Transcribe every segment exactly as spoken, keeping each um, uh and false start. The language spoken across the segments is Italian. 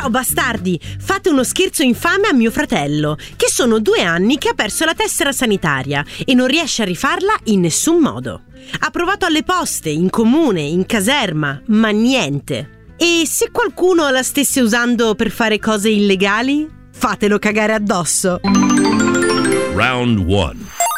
Ciao bastardi, fate uno scherzo infame a mio fratello, che sono due anni che ha perso la tessera sanitaria e non riesce a rifarla in nessun modo. Ha provato alle poste, in comune, in caserma, ma niente. E se qualcuno la stesse usando per fare cose illegali, fatelo cagare addosso. Round one.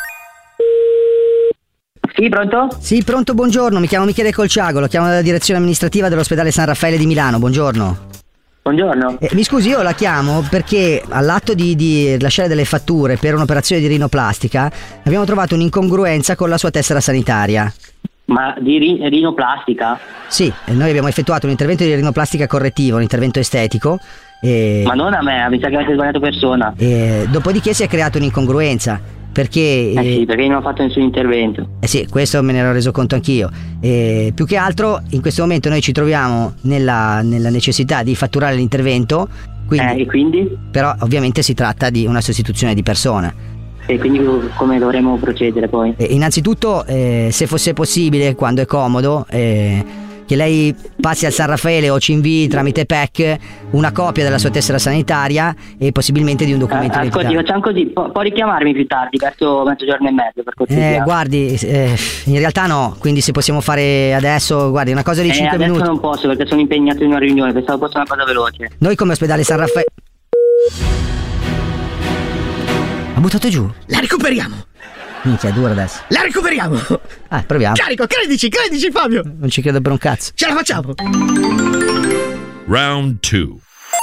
Sì, pronto? Sì, pronto, buongiorno, mi chiamo Michele Colciago, lo chiamo dalla direzione amministrativa dell'ospedale San Raffaele di Milano, buongiorno. Buongiorno. Eh, mi scusi, io la chiamo perché all'atto di, di rilasciare delle fatture per un'operazione di rinoplastica abbiamo trovato un'incongruenza con la sua tessera sanitaria. Ma di ri- rinoplastica? Sì, noi abbiamo effettuato un intervento di rinoplastica correttivo, un intervento estetico. E, Ma non a me, mi sa che avete sbagliato persona. E, dopodiché si è creata un'incongruenza. Perché eh sì, perché non ho fatto nessun intervento. Eh sì, questo me ne ero reso conto anch'io. E più che altro in questo momento noi ci troviamo nella, nella necessità di fatturare l'intervento. Quindi, eh, e quindi? Però ovviamente si tratta di una sostituzione di persona. E quindi come dovremo procedere poi? E innanzitutto, eh, se fosse possibile, quando è comodo, eh, che lei passi al San Raffaele o ci invii tramite P E C una copia della sua tessera sanitaria e possibilmente di un documento. Eh, ascolti, facciamo così, Pu- può richiamarmi più tardi, verso mezzogiorno e mezzo, per cortesia. Eh, guardi, eh, in realtà no, quindi se possiamo fare adesso, guardi, una cosa di eh, cinque minuti. minuti. Non posso perché sono impegnato in una riunione, pensavo fosse una cosa veloce. Noi come ospedale San Raffaele... Ha buttato giù? La recuperiamo! Minchia, è dura adesso. La recuperiamo! Ah, proviamo. Carico, credici, credici Fabio! Non ci credo per un cazzo. Ce la facciamo! Round two.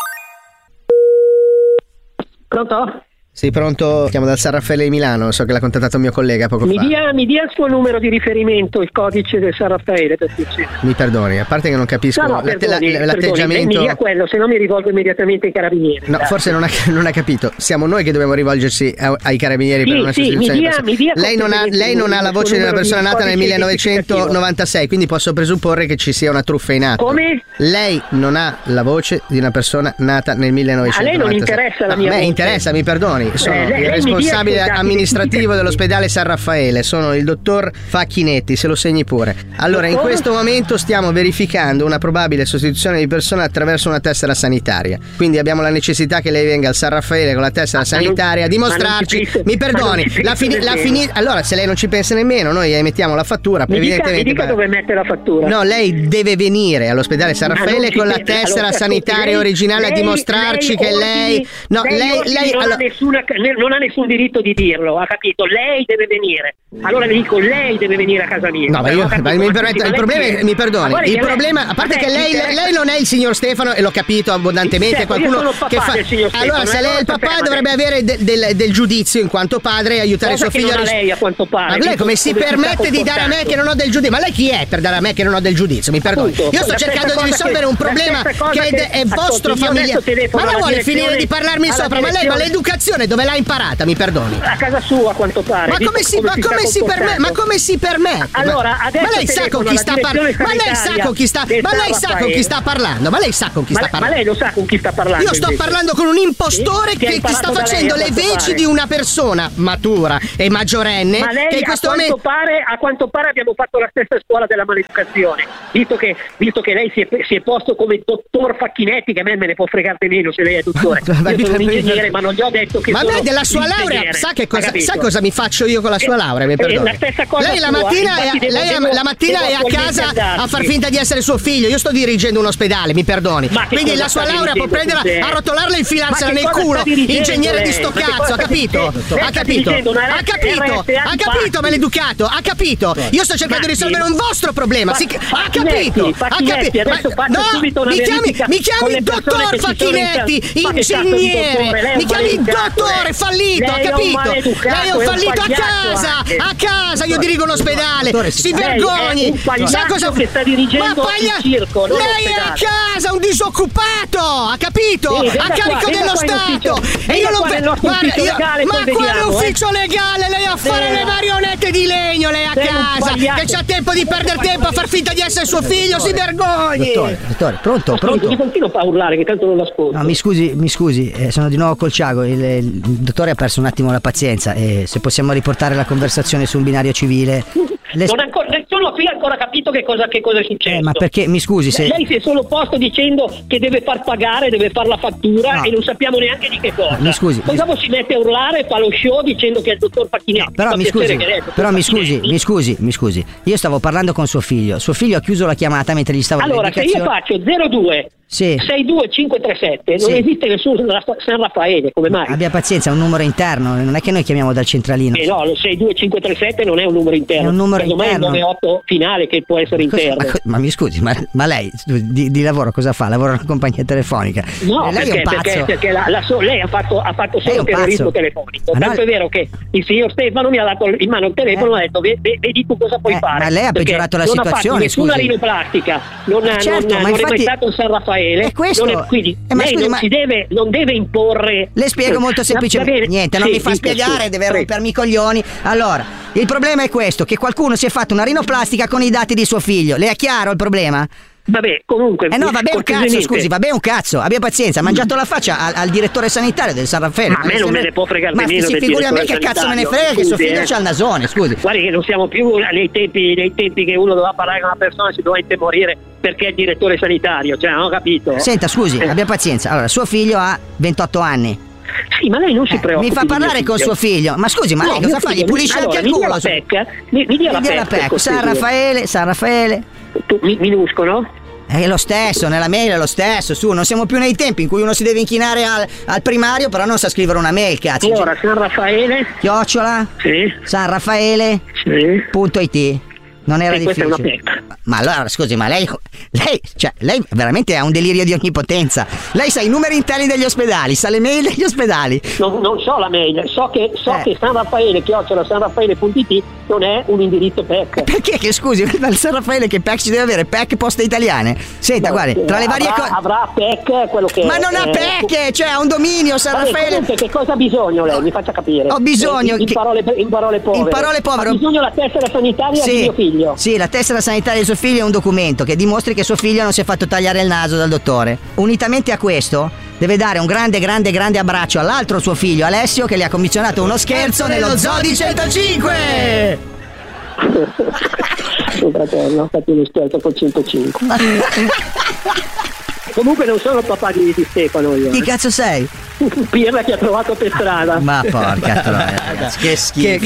Pronto? Sei pronto? Chiamo dal San Raffaele di Milano, so che l'ha contattato il mio collega poco Mi fa. dia, mi dia il suo numero di riferimento, il codice del San Raffaele, per piacere. Mi perdoni, a parte che non capisco No, no, la- perdoni, la- perdoni, l'atteggiamento. mi dia quello, se no mi rivolgo immediatamente ai carabinieri. No, Grazie. forse non ha, non ha capito. Siamo noi che dobbiamo rivolgersi a- ai carabinieri Sì, per una sì, sostituzione mi di dia- persona. mi dia Lei non ha, lei non ha la il voce suo di una numero persona di nata nel codice millenovecentonovantasei, quindi posso presupporre che ci sia una truffa in atto. Come? Lei non ha la voce di una persona nata nel millenovecentonovantasei. A lei non interessa la No, mia a me voce. interessa, mi perdoni. Sono Eh, lei- il lei mi dia i responsabile suoi dati amministrativo di- dell'ospedale San Raffaele. Sono il dottor Facchinetti, se lo segni pure. Allora, in Dottor? questo momento stiamo verificando una probabile sostituzione di persona attraverso una tessera sanitaria. Quindi abbiamo la necessità che lei venga al San Raffaele con la tessera Ma non- sanitaria a ma non dimostrarci. ci penso- Mi ma perdoni, non ci la, penso fini- la nemmeno. fini- allora se lei non ci pensa nemmeno, noi emettiamo la fattura. Mi dica, mi evidentemente dica dove mette la fattura. No, lei deve venire all'ospedale San Ma non Raffaele ci con la penso. tessera Allora, sanitaria lei- originale a lei- dimostrarci che lei. ordini- No, lei, lei. ordini lei non, allora- ha nessuna, non ha nessun diritto di dirlo, ha capito? Lei deve venire. Allora le dico, lei deve venire a casa mia. No, ma io Ho capito, ma mi ma permetto, scusi, il ma problema lei è, chi mi Ma perdoni, guardi il che lei- problema, a parte a che lei lei, interessa- lei non è il signor Stefano e l'ho capito abbondantemente, Certo, qualcuno io sono il papà che fa del signor Stefano, allora se eh, lei è il non papà sapeva dovrebbe lei. avere de- del, del giudizio in quanto padre e aiutare Cosa suo che figlio non a ha ris- lei, a quanto pare. Ma lei come si Come si sta permette di dare a me comportando? che non ho del giudizio? Ma lei chi è per dare a me che non ho del giudizio? Mi perdoni. Appunto, Io sto la cercando stessa di cosa risolvere che- un problema la stessa cosa che che- è, è vostro ascolti, io familiare. adesso telefono Ma la alla vuole direzione- finire di parlarmi alla sopra? Ma lei ma direzione- l'educazione dove l'ha imparata? Mi perdoni. A casa sua, a quanto pare. Ma Dico come si, ma sta come si permette? Ma comportando. come si permette? Allora, ma, adesso ma lei sa con telefono chi alla sta parlando? direzione Ma lei sa sanitaria con chi sta? del Ma San lei sa con chi Raffaele. sta parlando? Ma lei sa con chi Ma, sta ma parlando? lei lo sa con chi sta parlando? Io sto invece? parlando con un impostore Sì? Che ha che, che sta imparato da lei, facendo a le quanto veci pare. di una persona matura e maggiorenne Ma lei che in a questo quanto, momento pare, a quanto pare abbiamo fatto la stessa scuola della maleducazione, visto che, visto che lei si è, si è posto come dottor Facchinetti, che a me me ne può fregare di meno se lei è dottore. Ma Io mi- sono un mi- ingegnere, ma non gli ho detto che Ma sono lei della sua un laurea ingegnere. sa che Ha cosa, capito? sa cosa mi faccio io con la sua Eh, laurea? Mi eh, perdoni. la stessa cosa lei la sua, mattina, infatti è, devo- lei è- devo- la mattina devo è a attualmente casa andarci. a far finta di essere suo figlio. Io sto dirigendo un ospedale, mi perdoni. Ma che Quindi cosa la sua sta laurea può dirigendo prenderla, con te? arrotolarla e infilarsela Ma che nel cosa culo. sta dirigendo Ingegnere di lei? sto Ma che cazzo, cosa ha sta capito? dirigendo? Lei Ha sta capito? dirigendo una Ha capito? R S A Ha capito, infatti. maleducato? Ha capito? Io sto cercando di Infatti. risolvere un vostro problema. Si- Ha Facchinetti, capito? Ha Facchinetti, capito? adesso Ma- faccio no, subito una mi chiami, verifica mi con chiami le il persone dottor che ci sono in Facchinetti, casa. Ma che cazzo di ingegnere. dottore? Lei è Mi un chiami il maleducato, dottore eh. fallito, ha Lei è un capito? maleducato, Lei è un è un fallito a pagliaccio casa, anche. a casa io dirigo un ospedale. Dottore, Si Lei è vergogni. un pagliaccio che sta dirigendo Ma paglia- il circo, non Lei è a l'ospedale. casa, un disoccupato, ha capito? Sì, venga A qua, carico venga dello qua in Stato. ufficio. E Venga io non qua ve- nel nostro guarda, ufficio io- legale, ma poi quale vediamo, eh. ufficio legale? Lei a fare Sì. le marionette di legno, lei a Sei un casa, pagliaccio. che c'ha tempo di perdere tempo a far finta di essere suo figlio, si vergogni. Dottore, dottore, pronto, Mi pronto? continuo a urlare che tanto non l'ascolto. No, mi scusi, mi scusi, eh, sono di nuovo Colciago, il, il dottore ha perso un attimo la pazienza e se possiamo riportare la conversazione su un binario civile. Le... Non ancora, nessuno qui ha ancora capito che cosa, che cosa è successo. Eh, ma perché, mi scusi se... Lei si è solo posto dicendo che deve far pagare, deve fare la fattura no. e non sappiamo neanche di che cosa. Mi scusi. Poi dopo si mette a urlare e fa lo show dicendo che è il dottor Facchinetti. No, però mi scusi, però mi scusi, mi scusi, mi scusi. Io stavo parlando con suo figlio. Suo figlio ha chiuso la chiamata mentre gli stavo dando Allora, se io faccio zero due sì. sei due cinque tre sette Sì. non esiste nessun San Raffaele, come mai? Abbia pazienza, è un numero interno, non è che noi chiamiamo dal centralino. Eh no, lo sei due cinque tre sette non è un numero interno. È un numero Secondo interno. me è il nove otto finale che può essere Cosa- interno. Ma, co- ma mi scusi, ma, ma lei di, di lavoro cosa fa? Lavora in una compagnia telefonica. No, Eh, lei perché, è un pazzo. perché, perché la, la so- lei ha fatto, ha fatto Lei è solo un terrorismo pazzo. telefonico. Ma Tanto no- è vero che il signor Stefano mi ha dato in mano il telefono e Eh. ha detto "Ve- ve- vedi tu cosa puoi Eh, fare". ma lei ha Perché peggiorato la non situazione, ha fatto nessuna scusi. rinoplastica, non, ha- Certo, non, ma non è infatti- mai stato un San Raffaele. È questo. Non è- quindi Eh, ma lei scusi, non, ma- si deve, non deve imporre. Le spiego molto Va semplicemente. bene. Niente, non Sì, mi fa dica, spiegare, sì, deve prego. rompermi i coglioni. Allora, il problema è questo: che qualcuno si è fatto una rinoplastica con i dati di suo figlio. Le è chiaro il problema? Vabbè, comunque. Eh no, vabbè un cazzo, cortesemente- scusi, vabbè un cazzo, abbia pazienza, ha mangiato la faccia al, al direttore sanitario del San Raffaele. Ma a me non me ne può fregare Ma nemmeno si del figuri a me che direttore cazzo me ne sanitario, frega, che suo scusi, figlio eh. c'ha il nasone, scusi. Guardi che non siamo più nei tempi, nei tempi che uno doveva parlare con una persona e si doveva intemorire perché è il direttore sanitario, cioè non ho capito. Senta, scusi, Eh. abbia pazienza. Allora, suo figlio ha ventotto anni. Sì, ma lei non si Eh, preoccupi. mi fa di mio parlare con figlio. suo figlio. Ma scusi, ma No, lei mio cosa fa? Gli figlio- pulisce allora, anche il mi dia culo? la su- pecca, mi, mi dia la Mi dia la pecca, pecca. San cortesia. Raffaele, San Raffaele. Tu- mi- minuscolo? È lo stesso, nella mail è lo stesso, su, non siamo più nei tempi in cui uno si deve inchinare al, al primario, però non sa scrivere una mail, cazzo. Allora, San Raffaele? Chiocciola, Sì, San Raffaele, sì. punto it. Non era Sì, questa è difficile. una pecca. Ma allora, scusi, ma lei, lei, cioè, lei veramente ha un delirio di onnipotenza. Lei sa i numeri interni degli ospedali, sa le mail degli ospedali. Non, non so la mail, so che, so Eh. che San Raffaele, chiocciola sanraffaele.it non è un indirizzo P E C. Perché che scusi, dal San Raffaele che P E C ci deve avere? P E C poste italiane. Senta, guardi, tra le varie avrà, cose. avrà P E C quello che Ma non ha eh, P E C, cioè ha un dominio San Vabbè, Raffaele. comunque, che cosa ha bisogno lei? Mi faccia capire. Ho bisogno Eh, in, che- parole, in parole povere. In parole povere. Ha bisogno la tessera sanitaria di mio figlio. Sì, la tessera sanitaria di suo figlio è un documento che dimostri che suo figlio non si è fatto tagliare il naso dal dottore. Unitamente a questo, deve dare un grande, grande, grande abbraccio all'altro suo figlio, Alessio, che gli ha commissionato uno scherzo nello zoo di centocinque! Suo fratello, fatti uno scherzo col centocinque. Comunque non sono il papà di, di Stefano io. Chi cazzo sei? Pirla che ha trovato per strada. Ma porca troia, ragazzi, che schifo.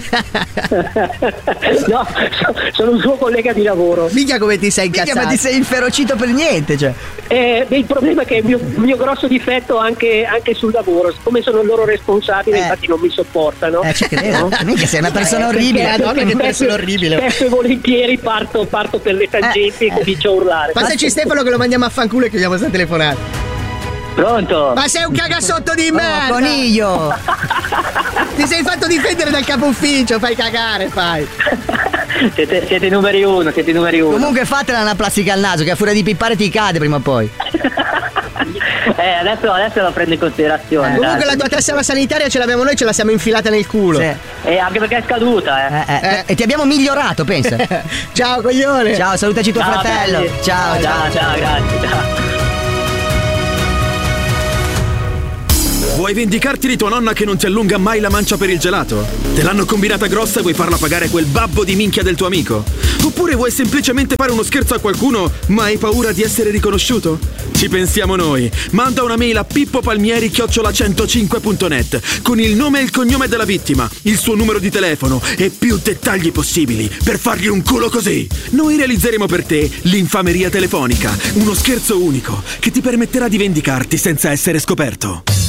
No, so- sono un suo collega di lavoro. Mica come ti sei Minchia, incazzato. ma ti sei inferocito per niente, cioè. Eh, beh, il problema è che è il mio, il mio grosso difetto anche, anche sul lavoro, siccome sono loro responsabili, Eh. infatti non mi sopportano. Eh, ci credo. Minchia, sei una persona Eh, orribile. perché- Madonna, che perché persona spesso- orribile. Spesso e volentieri parto, parto per le tangenti Eh, e comincio a urlare. Passaci Stefano che lo mandiamo a fanculo e chiudiamo sta telefonata. Pronto? Ma sei un cagasotto di Oh, merda! coniglio! Ti sei fatto difendere dal capo ufficio, fai cagare, fai! Siete, siete i numeri uno, siete i numeri uno. Comunque fatela una plastica al naso, che a furia di pippare ti cade prima o poi. Eh, adesso, adesso lo prendo in considerazione. Comunque dai. la tua tessera sanitaria ce l'abbiamo noi, ce la siamo infilata nel culo. Sì. Eh, anche perché è scaduta, eh. Eh, eh, E ti abbiamo migliorato, pensa. Ciao coglione! Ciao, salutaci tuo Ciao, fratello. belli. Ciao, ciao. ciao, ciao, grazie. Ciao. Vuoi vendicarti di tua nonna che non ti allunga mai la mancia per il gelato? Te l'hanno combinata grossa e vuoi farla pagare quel babbo di minchia del tuo amico? Oppure vuoi semplicemente fare uno scherzo a qualcuno ma hai paura di essere riconosciuto? Ci pensiamo noi. Manda una mail a pippopalmieri chiocciola centocinque punto net con il nome e il cognome della vittima, il suo numero di telefono e più dettagli possibili per fargli un culo così. Noi realizzeremo per te l'infameria telefonica, uno scherzo unico che ti permetterà di vendicarti senza essere scoperto.